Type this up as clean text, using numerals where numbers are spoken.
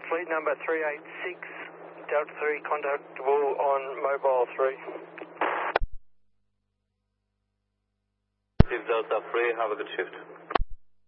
fleet number 386, Delta 3 contactable on mobile 3. Delta 3, have a good shift.